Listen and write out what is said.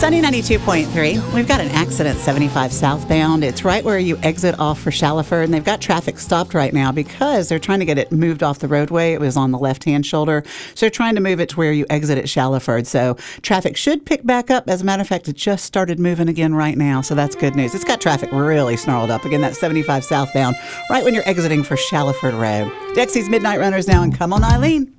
Sunny 92.3. We've got an accident 75 southbound. It's right where you exit off for Shallowford, and they've got traffic stopped right now because they're trying to get it moved off the roadway. It was on the left-hand shoulder, so they're trying to move it to where you exit at Shallowford. So traffic should pick back up. As a matter of fact, it just started moving again right now, so that's good news. It's got traffic really snarled up. Again, that's 75 southbound, right when you're exiting for Shallowford Road. Dexy's Midnight Runners now, and come on, Eileen.